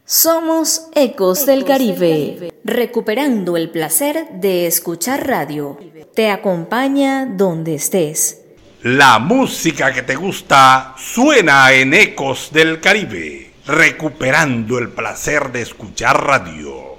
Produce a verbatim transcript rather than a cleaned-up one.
Somos Ecos del Caribe, recuperando el placer de escuchar radio. Te acompaña donde estés. La música que te gusta suena en Ecos del Caribe, recuperando el placer de escuchar radio.